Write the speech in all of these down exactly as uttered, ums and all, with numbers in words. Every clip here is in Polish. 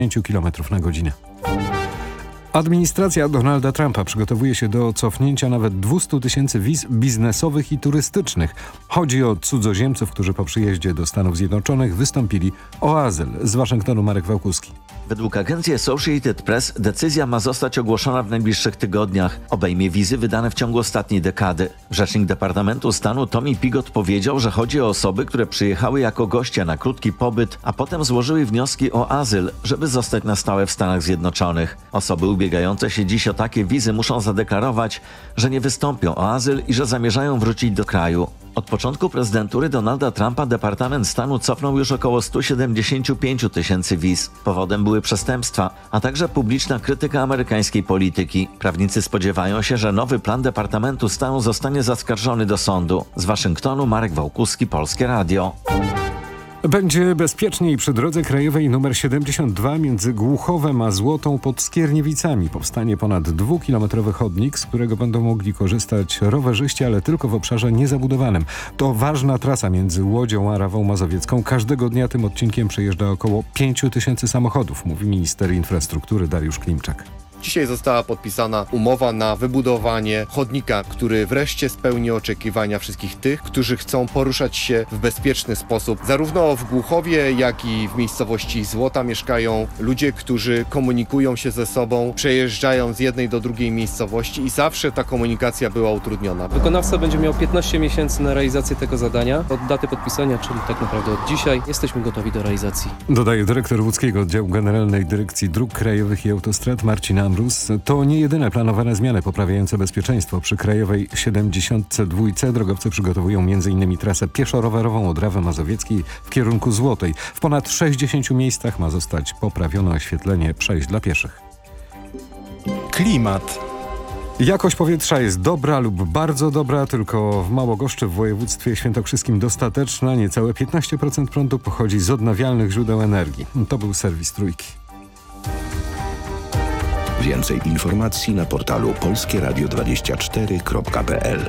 pięć kilometrów na godzinę. Administracja Donalda Trumpa przygotowuje się do cofnięcia nawet dwieście tysięcy wiz biznesowych i turystycznych. Chodzi o cudzoziemców, którzy po przyjeździe do Stanów Zjednoczonych wystąpili o azyl. Z Waszyngtonu Marek Wałkuski. Według agencji Associated Press decyzja ma zostać ogłoszona w najbliższych tygodniach. Obejmie wizy wydane w ciągu ostatniej dekady. Rzecznik Departamentu Stanu Tommy Pigott powiedział, że chodzi o osoby, które przyjechały jako goście na krótki pobyt, a potem złożyły wnioski o azyl, żeby zostać na stałe w Stanach Zjednoczonych. Osoby ubiegające się dziś o takie wizy muszą zadeklarować, że nie wystąpią o azyl i że zamierzają wrócić do kraju. Od początku prezydentury Donalda Trumpa Departament Stanu cofnął już około sto siedemdziesiąt pięć tysięcy wiz. Powodem były przestępstwa, a także publiczna krytyka amerykańskiej polityki. Prawnicy spodziewają się, że nowy plan Departamentu Stanu zostanie zaskarżony do sądu. Z Waszyngtonu Marek Wałkuski, Polskie Radio. Będzie bezpieczniej przy drodze krajowej nr siedemdziesiąt dwa między Głuchowem a Złotą pod Skierniewicami. Powstanie ponad dwukilometrowy chodnik, z którego będą mogli korzystać rowerzyści, ale tylko w obszarze niezabudowanym. To ważna trasa między Łodzią a Rawą Mazowiecką. Każdego dnia tym odcinkiem przejeżdża około pięć tysięcy samochodów, mówi minister infrastruktury Dariusz Klimczak. Dzisiaj została podpisana umowa na wybudowanie chodnika, który wreszcie spełni oczekiwania wszystkich tych, którzy chcą poruszać się w bezpieczny sposób. Zarówno w Głuchowie, jak i w miejscowości Złota mieszkają ludzie, którzy komunikują się ze sobą, przejeżdżają z jednej do drugiej miejscowości i zawsze ta komunikacja była utrudniona. Wykonawca będzie miał piętnaście miesięcy na realizację tego zadania. Od daty podpisania, czyli tak naprawdę od dzisiaj, jesteśmy gotowi do realizacji. Dodaje dyrektor Łódzkiego Oddziału Generalnej Dyrekcji Dróg Krajowych i Autostrad Marcin Amrus. To nie jedyne planowane zmiany poprawiające bezpieczeństwo. Przy krajowej siedemdziesiąt dwa drogowcy przygotowują m in trasę pieszo-rowerową od Rawy Mazowieckiej w kierunku Złotej. W ponad sześćdziesięciu miejscach ma zostać poprawione oświetlenie przejść dla pieszych. Klimat. Jakość powietrza jest dobra lub bardzo dobra, tylko w Małogoszczy w województwie świętokrzyskim dostateczna. Niecałe piętnaście procent prądu pochodzi z odnawialnych źródeł energii. To był serwis Trójki. Więcej informacji na portalu polskie radio dwadzieścia cztery kropka p l.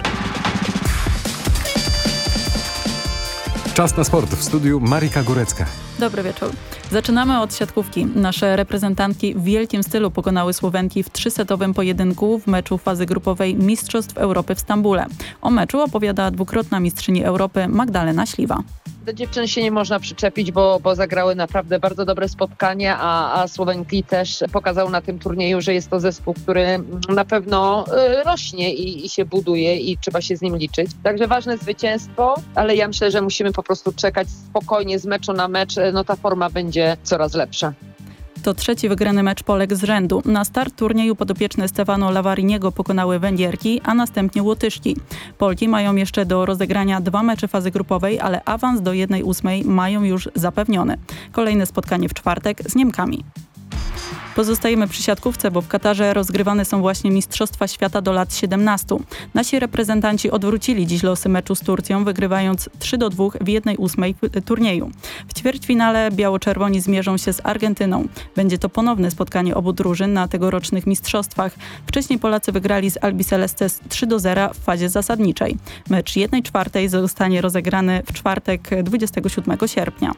Czas na sport. W studiu Marika Górecka. Dobry wieczór. Zaczynamy od siatkówki. Nasze reprezentantki w wielkim stylu pokonały Słowenki w trzysetowym pojedynku w meczu fazy grupowej Mistrzostw Europy w Stambule. O meczu opowiada dwukrotna mistrzyni Europy Magdalena Śliwa. Do dziewczyn się nie można przyczepić, bo, bo zagrały naprawdę bardzo dobre spotkanie, a, a Słowenki też pokazał na tym turnieju, że jest to zespół, który na pewno y, rośnie i, i się buduje i trzeba się z nim liczyć. Także ważne zwycięstwo, ale ja myślę, że musimy po prostu czekać spokojnie z meczu na mecz, no ta forma będzie coraz lepsza. To trzeci wygrany mecz Polek z rzędu. Na start turnieju podopieczne Stefano Lavariniego pokonały Węgierki, a następnie Łotyszki. Polki mają jeszcze do rozegrania dwa mecze fazy grupowej, ale awans do jednej ósmej mają już zapewniony. Kolejne spotkanie w czwartek z Niemkami. Pozostajemy przy siatkówce, bo w Katarze rozgrywane są właśnie Mistrzostwa Świata do lat siedemnastu. Nasi reprezentanci odwrócili dziś losy meczu z Turcją, wygrywając trzy do dwóch w jednej ósmej turnieju. W ćwierćfinale biało-czerwoni zmierzą się z Argentyną. Będzie to ponowne spotkanie obu drużyn na tegorocznych mistrzostwach. Wcześniej Polacy wygrali z Albi Celestes trzy do zera w fazie zasadniczej. Mecz jednej czwartej zostanie rozegrany w czwartek dwudziestego siódmego sierpnia.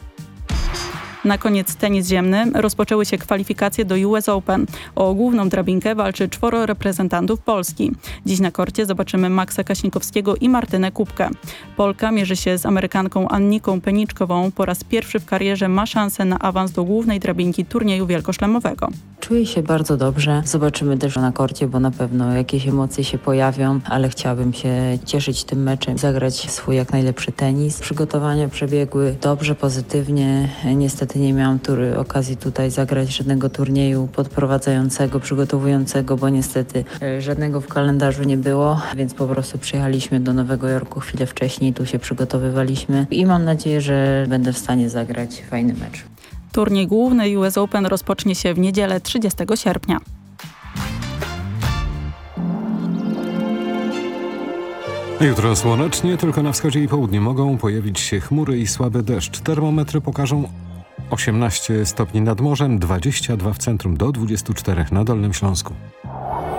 Na koniec tenis ziemny. Rozpoczęły się kwalifikacje do U S Open. O główną drabinkę walczy czworo reprezentantów Polski. Dziś na korcie zobaczymy Maxa Kaśnikowskiego i Martynę Kubkę. Polka mierzy się z Amerykanką Anniką Peniczkową. Po raz pierwszy w karierze ma szansę na awans do głównej drabinki turnieju wielkoszlemowego. Czuję się bardzo dobrze. Zobaczymy też na korcie, bo na pewno jakieś emocje się pojawią, ale chciałabym się cieszyć tym meczem, zagrać swój jak najlepszy tenis. Przygotowania przebiegły dobrze, pozytywnie. Niestety nie miałam tury, okazji tutaj zagrać żadnego turnieju podprowadzającego, przygotowującego, bo niestety żadnego w kalendarzu nie było, więc po prostu przyjechaliśmy do Nowego Jorku chwilę wcześniej, tu się przygotowywaliśmy i mam nadzieję, że będę w stanie zagrać fajny mecz. Turniej główny U S Open rozpocznie się w niedzielę trzydziestego sierpnia. Jutro słonecznie, tylko na wschodzie i południu mogą pojawić się chmury i słaby deszcz. Termometry pokażą osiemnaście stopni nad morzem, dwadzieścia dwa w centrum, do dwudziestu czterech na Dolnym Śląsku.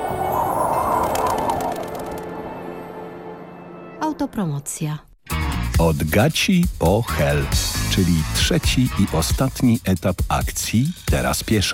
Autopromocja. Od Gaci po Hel, czyli trzeci i ostatni etap akcji Teraz pieszo.